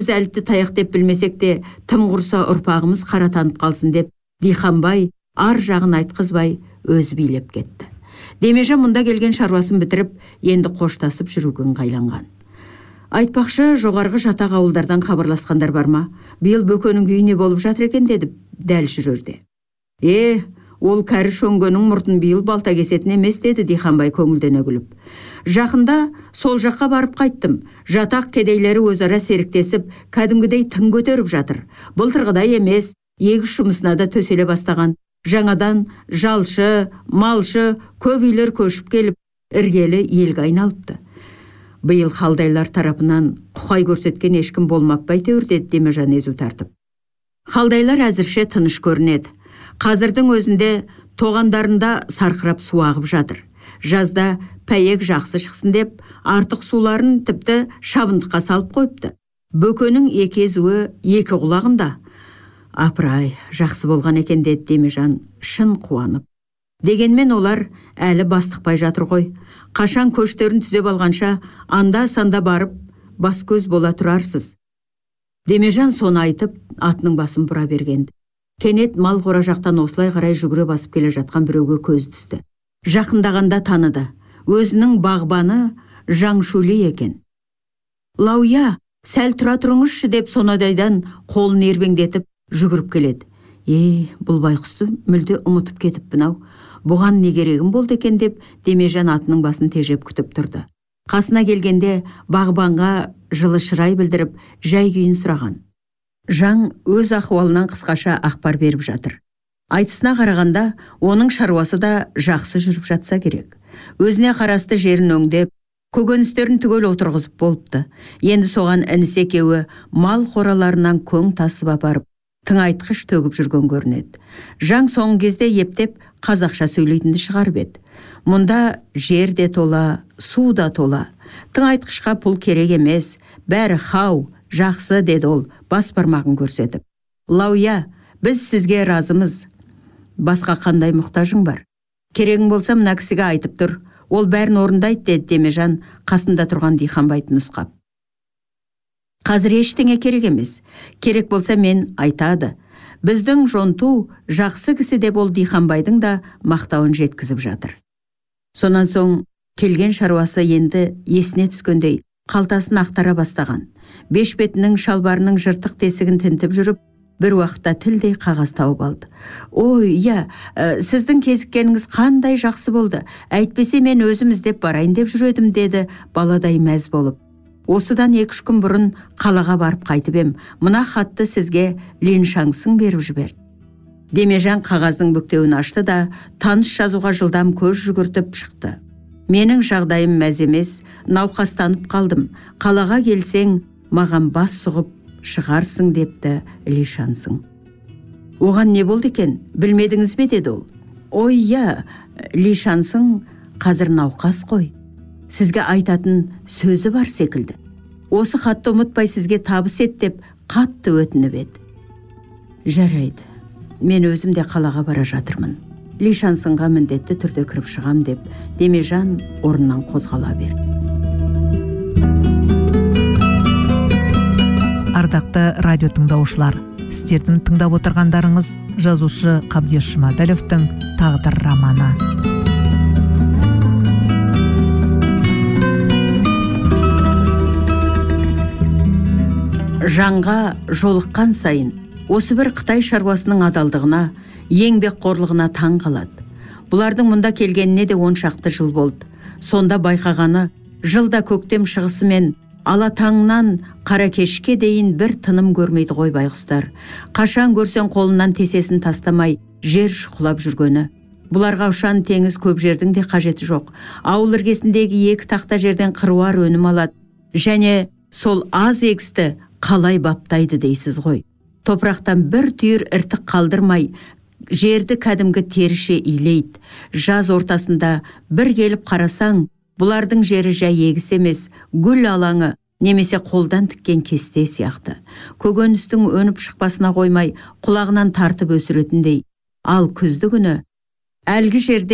Біз әліпті таяқ деп білмесек те, тым құрса ұрпағымыз қара танып қалсын деп, Диханбай ар жағын айтқызбай өзі билеп кетті. Демежан мұнда келген шаруасын бітіріп, енді қоштасып жүруге ыңғайланған. Айтпақшы, жоғарғы жатақ ауылдардан хабарласқандар бар ма? Биыл Бөкенің күйіне болып жатыр екен деді дәл жүрерде. Ол кәрі шөңгенің мұртын биыл балта кесетін емес деді Диханбай көңілдене күліп. Жақында сол жаққа барып қайттым. Жатақ кедейлері өзара серіктесіп, кәдімгідей тың көтеріп жатыр. Былтырғыдай емес, егіс жұмысына да төселе бастаған. Жаңадан жалшы, малшы, көп үйлер көшіп келіп, іргелі елге айналыпты. Биыл халдайлар тарапынан құқай көрсеткен ешкім болмап байтеуір деді Демежан езу тартып. Халдайлар әзірше тыныш көрінеді. Қазірдің өзінде тоғандарында сарқырап су ағып жатыр. Жазда пәйек жақсы шықсын деп, артық суларын тіпті шабындыққа салып қойыпты. Бөкенің екі езуі екі құлағында. Апырай, жақсы болған екен деді Демежан шын қуанып. Дегенмен олар әлі бастықпай жатыр ғой. Қашан көштерін түзеп алғанша, анда-санда барып, бас көз бола тұрарсыз. Демежан соны айтып, атының басын бұра бергенді. Кенет мал қора жақтан осылай қарай жүгіре басып келе жатқан біреуге көз түсті. Жақындағанда таныды. Өзінің бағбаны Жаңшули екен. Лауя, сәл тұра тұрыңызшы деп сонадайдан қолын ербеңдетіп жүгіріп келеді. Бұл байқұсты мүлде ұмытып кетіппін-ау. Бұған не керегім болды екен деп Демежан атының басын тежеп күтіп тұрды. Қасына келгенде бағбанға жылы шырай білдіріп, жай күйін сұраған. Жаң өз ахуалынан қысқаша ақпар беріп жатыр. Айтысына қарағанда, оның шаруасы да жақсы жүріп жатса керек. Өзіне қарасты жерін өңдеп, көкөністерін түгел отырғызып болыпты. Енді соған інісі екеуі мал қораларынан көң тасып апарып, тыңайтқыш төгіп жүрген көрінеді. Жаң соңғы кезде ептеп қазақша сөйлейтінді шығарып еді. Мұнда жер де тола, су да тола. Тыңайтқышқа пұл керек емес, бәрі хау, жақсы деді ол, бас бармағын көрсетіп. Лауя, біз сізге разымыз. Басқа қандай мұқтажың бар? Керегің болса мына кісіге айтып тұр. Ол бәрін орындайды деді Демежан қасында тұрған Диханбайды нұсқап. Қазір ештеңе керек емес. Керек болса мен айтады. Біздің жонту жақсы кісі деп ол Диханбайдың да мақтауын жеткізіп жатыр. Сонан соң келген шаруасы енді есіне түскендей қалтасын ақтара бастаған. Бешбетінің шалбарының жыртық тесігін тінтіп жүріп, бір уақытта тілдей қағаз тауып алды. Сіздің кезіккеніңіз қандай жақсы болды. Әйтпесе мен өзім іздеп барайын деп жүредім деді баладай мәз болып. Осыдан 2-3 күн бұрын қалаға барып қайтып ем. Мына хатты сізге Линшансың беріп жіберді. Демежан қағаздың бүктеуін ашты да, таныс жазуға жылдам көз жүгіртіп шықты. Менің жағдайым мәз емес, науқастанып қалдым. Қалаға келсең, маған бас сұғып шығарсың депті Линшансың. Оған не болды екен? Білмедіңіз бе деді ол. Линшансың қазір науқас қой. Сізге айтатын сөзі бар секілді. Осы хатты ұмытпай сізге табыс ет деп қатты өтініп еді. Жарайды, мен өзім де қалаға бара жатырмын. Линшансыңға міндетті түрде кіріп шығам деп Демежан орнынан қозғала берді. Ардақты радио тыңдаушылар, сіздердің тыңдап отырғандарыңыз жазушы Қабдеш Жұмаділовтің «Тағдыр» романы. Жаңға жолыққан сайын осы бір Қытай шаруасының адалдығына, еңбекқорлығына таң қалады. Бұлардың мұнда келгеніне де 10 шақты жыл болды. Сонда байқағаны жылда көктем шығысымен ала таңнан қара кешке дейін бір тыным көрмейді ғой байғұстар. Қашан көрсен қолынан тесесін тастамай жер шұқылап жүргені. Бұларға ұшан теңіз көп жердің де қажеті жоқ. Ауыл іргесіндегі 2 тақта жерден қыруар өнім алады. Және сол аз егісті қалай баптайды дейсіз ғой. Топырақтан бір түйір іртік қалдырмай, жерді кәдімгі теріше илейді. Жаз ортасында бір келіп қарасаң, бұлардың жері жай егіс емес, гүл алаңы, немесе қолдан тіккен кесте сияқты. Көкөністің өніп шықпасына қоймай, құлағынан тартып өсіретіндей. Ал күзді күні әлгі жерде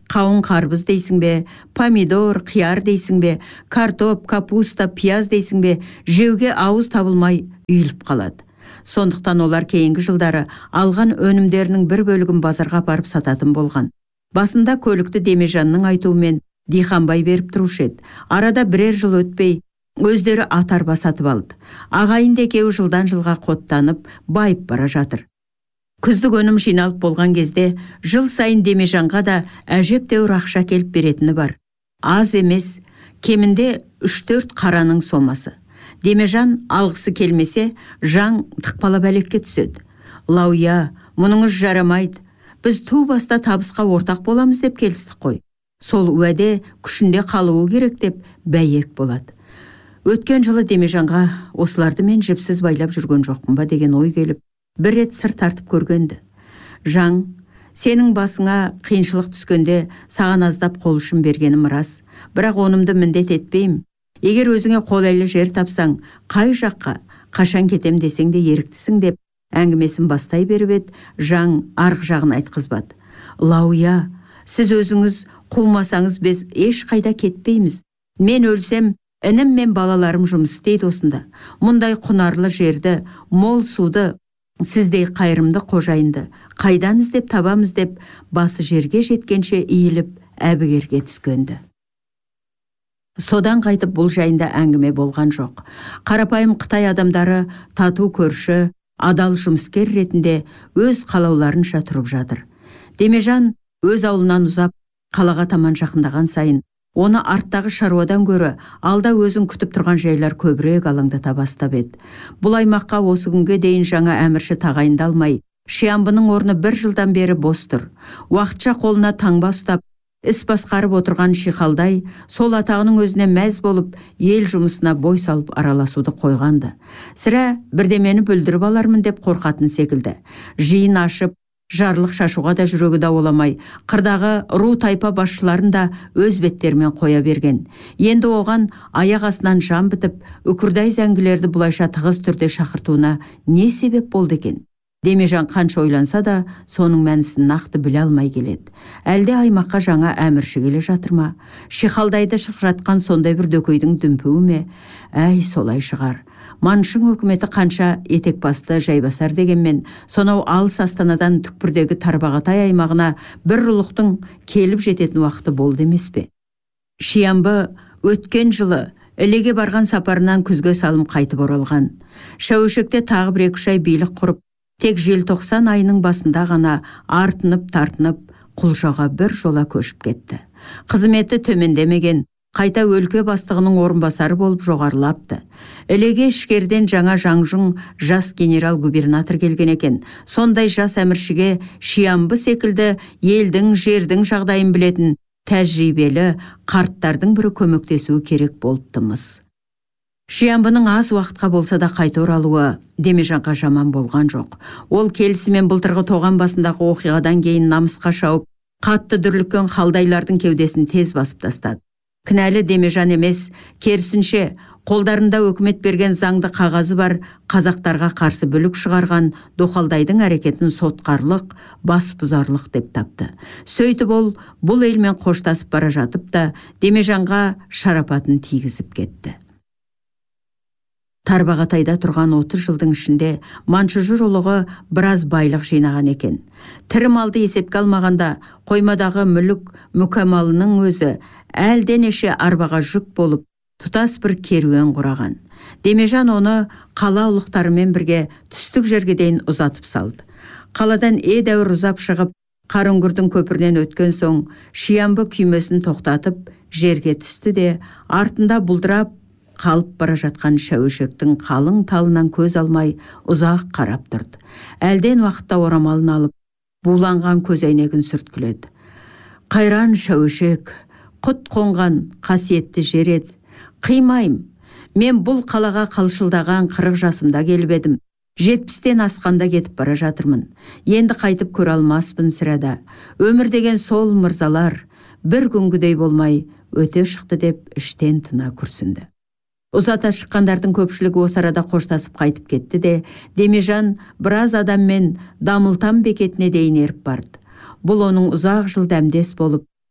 Қауын қарбыз дейсің бе, помидор, қияр дейсің бе, картоп, капуста, пияз дейсің бе, жеуге ауыз табылмай үйіліп қалады. Сондықтан олар кейінгі жылдары алған өнімдерінің бір бөлігін базарға апарып сататын болған. Басында көлікті Демежанның айтуымен Диханбай беріп тұрушы еді. Арада бірер жыл өтпей өздері ат арба сатып алды. Ағайынды екеуі жылдан жылға қоттанып, байып бара жатыр. Күздік өнім жиналып болған кезде жыл сайын Демежанға да әжептәуір ақша келіп беретіні бар. Аз емес, кемінде 3-4 қараның сомасы. Демежан алғысы келмесе, Жан тықпалап әлекке түседі. Лауя, мұныңыз жарамайды. Біз ту баста табысқа ортақ боламыз деп келістік қой. Сол уәде күшінде қалуы керек деп бәйек болады. Өткен жылы Демежанға осыларды мен жіпсіз байлап жүрген жоқпын ба деген ой келіп, бір рет сыр тартып көргенді. Жан, сенің басыңа қиыншылық түскенде саған аздап қол ұшын бергенім рас, бірақ онымды міндет етпеймін. Егер өзіңе қолайлы жер тапсаң, қай жаққа, қашан кетем десең де еріктісің деп әңгімесін бастай беріп еді, Жан арғы жағын айтқызбады. Лауя, сіз өзіңіз қумасаңыз біз еш қайда кетпейміз. Мен өлсем, інім мен балаларым жұмыс істейді осында. Мұндай құнарлы жерді, мол суды, сіздей қайырымды қожайынды қайдан іздеп табамыз деп басы жерге жеткенше иіліп әбігерге түскенді. Содан қайтып бұл жайында әңгіме болған жоқ. Қарапайым Қытай адамдары тату көрші, адал жұмыскер ретінде өз қалауларынша тұрып жатыр. Демежан өз ауылынан ұзап, қалаға таман жақындаған сайын, оны арттағы шаруадан көрі алда өзін күтіп тұрған жайлар көбірек алаңдата бастап еді. Бұл аймаққа осы күнге дейін жаңа әмірші тағайындалмай, Шиамбының орны бір жылдан бері бос тұр. Уақытша қолына таңба ұстап, іс басқарып отырған Шихалдай сол атағының өзіне мәз болып, ел жұмысына бой салып араласуды қойғанды. Сірә бірдемені бүлдіріп алармын деп қорқатын секілді. Жиын ашып, жарлық шашуға да жүрегі дауаламай, қырдағы ру тайпа басшыларын да өз беттерімен қоя берген. Енді оған аяқ астынан жан бітіп, үкірдай зәңгілерді бұлайша тығыз түрде шақыртуына не себеп болды екен? Демежан қанша ойланса да, соның мәнісін нақты біле алмай келеді. Әлде аймаққа жаңа әмірші келе жатыр ма? Шихалдайды шықыратқан сондай бір дөкейдің дүмпуі ме? Әй, солай шығар. Маншың өкіметі қанша етек басты жайбасар дегенмен, сонау алыс Астанадан түкпірдегі Тарбағатай аймағына бір рулықтың келіп жететін уақыты болды емес пе? Шиамбы өткен жылы Ілеге барған сапарынан күзге салым қайтып оралған. Шәуешекте тағы 1-2 ай билік құрып, тек желтоқсан айының басында ғана артынып-тартынып Құлжаға бір жола көшіп кетті. Қызметі төмендемеген, қайта өлке бастығының орынбасары болып жоғарылапты. Ілеге ішкерден жаңа жаңжың жас генерал-губернатор келген екен. Сондай жас әміршіге Шиамбы секілді елдің, жердің жағдайын білетін тәжірибелі қарттардың бірі көмектесуі керек болыптымыз. Шиамбының аз уақытқа болса да қайта оралуы Демежанға жаман болған жоқ. Ол келісімен былтырғы тоған басындағы оқиғадан кейін намысқа шауып, қатты дүрліккен халдайлардың кеудесін тез басып тастады. Кінәлі Демежан емес, керісінше қолдарында өкімет берген заңды қағазы бар қазақтарға қарсы бүлік шығарған Доқалдайдың әрекетін сотқарлық, басбұзарлық деп тапты. Сөйтіп ол бұл елмен қоштасып бара жатып та Демежанға шарапатын тигізіп кетті. Тарбағатайда тұрған 30 жылдың ішінде Маншүжір ұлығы біраз байлық жинаған екен. Тірі малды есепке алмағанда, қоймадағы мүлік мүкәмалының өзі әлденеше арбаға жүк болып, тұтас бір керуен құраған. Демежан оны қала ұлықтарымен бірге түстік жерге дейін ұзатып салды. Қаладан едәуір ұзап шығып, Қарынгүрдің көпірінен өткен соң, Шиамбы күймесін тоқтатып, жерге түсті де, артында бұлдырап қалып бара жатқан шәуешектің қалың талынан көз алмай ұзақ қарап тұрды. Әлден уақытта орамалын алып, буланған көзәйнегін сүрткіледі. Қайран шәуешек, құт қонған қасиетті жер еді. Қимайым, мен бұл қалаға қалшылдаған 40 жасымда келіп едім. 70-тен асқанда кетіп бара жатырмын. Енді қайтып көре алмаспын сірәда. Өмір деген сол мырзалар, бір күнгідей болмай өте шықты деп іштен тына күрсінді. Ұзата шыққандардың көпшілігі осы арада қоштасып қайтып кетті де, Демежан біраз адаммен Дамылтам бекетіне дейін еріп барды. Бұл оның ұзақ жыл дәмдес болып,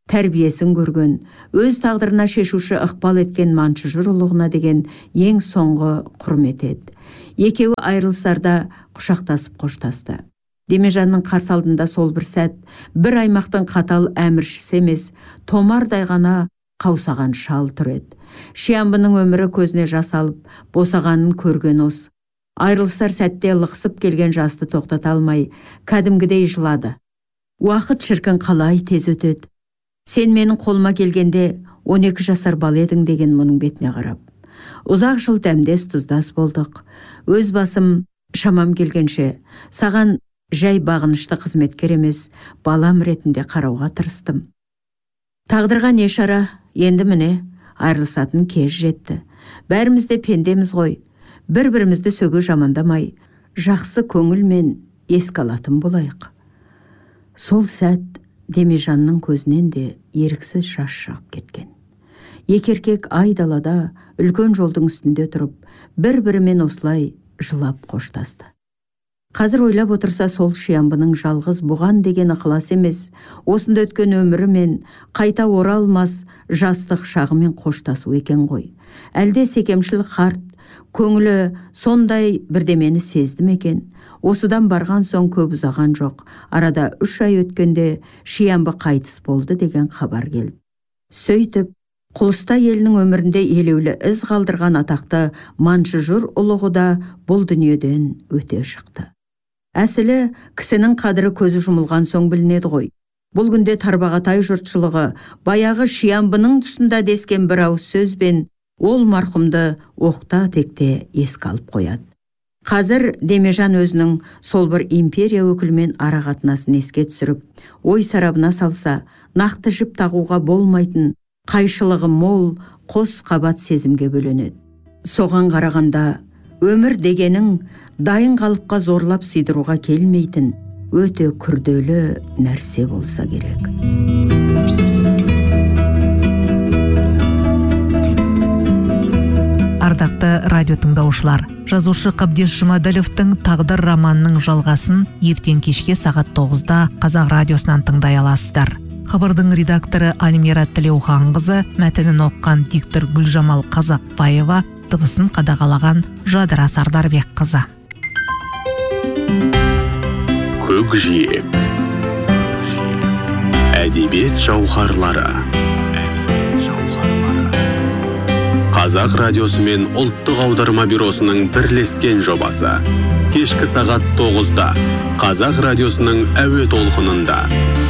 тәрбиесін көрген, өз тағдырына шешуші ықпал еткен Маншыжыр ұлығына деген ең соңғы құрмет еді. Екеуі айрылысарда құшақтасып қоштасты. Демежанның қарсы алдында сол бір сәт, бір аймақтың қатал әміршісі емес, томардай ғана қаусаған шал тұр еді. Шиямбының өмірі көзіне жас алып, босағанын көрген осы. Айрылысар сәтте лықсып келген жасты тоқтата алмай, кәдімгідей жылады. Уақыт шіркін қалай тез өтеді. Сен менің қолыма келгенде 12 жасар бал едің деген мұның бетіне қарап. Ұзақ жыл дәмдес тұздас болдық. Өз басым шамам келгенше, саған жай бағынышты қызметкер емес, балам ретінде қарауға тырыстым. Тағдырға не шара, енді міне, айрылысатын кез жетті. Бәріміз де пендеміз ғой, бір-бірімізді сөге жамандамай, жақсы көңілмен еске алатын болайық. Сол сәт Демежанның көзінен де еріксіз жас шығып кеткен. Екі еркек айдалада үлкен жолдың үстінде тұрып, бір-бірімен осылай жылап қоштасты. Қазір ойлап отырса, сол Шиямбының жалғыз бұған деген ықылас емес, осында өткен өмірі мен қайта оралмас жастық шағымен қоштасу екен ғой. Әлде секемшіл қарт, көңілі сондай бірдемені сезді ме екен? Осыдан барған соң көп ұзаған жоқ. Арада 3 ай өткенде Шиямбы қайтыс болды деген хабар келді. Сөйтіп, Құлыстай елінің өмірінде елеулі із қалдырған атақты Маншыжыр ұлығы да бұл дүниеден өте шықты. Әсілі, кісінің қадірі көзі жұмылған соң білінеді ғой. Бұл күнде Тарбағатай жұртшылығы баяғы Шиямбының тұсында дескен бір ауыз сөзбен ол марқұмды оқта текте еске алып қояды. Қазір Демежан өзінің сол бір империя өкілімен ара қатынасын еске түсіріп, ой сарабына салса, нақты жіп тағуға болмайтын қайшылығы мол қос қабат сезімге бөленеді. Соған қарағанда өмір дегенің дайын қалыпқа зорлап сыйдыруға келмейтін өте күрделі нәрсе болса керек. Ардақты радио тыңдаушылар, жазушы Қабдеш Жұмаділовтің «Тағдыр» романының жалғасын ертең кешке сағат 9-да Қазақ радиосынан тыңдай аласыздар. Хабардың редакторы Альмира Тілеуханқызы, мәтінін оққан диктор Гүлжамал Қазақбаева, дыбысын қадағалаған Жадыра Сардарбекқызы. Көкжиек. Әдебиет жауһарлары. Қазақ радиосы мен ұлттық аударма бюросының бірлескен жобасы. Кешкі сағат 9-да Қазақ радиосының әуе толқынында.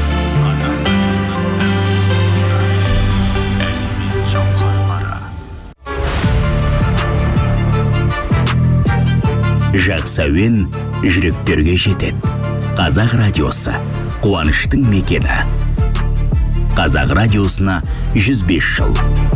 Жақсы әуен жүректерге жетеді. Қазақ радиосы қуаныштың мекені. Қазақ радиосына 105 жыл.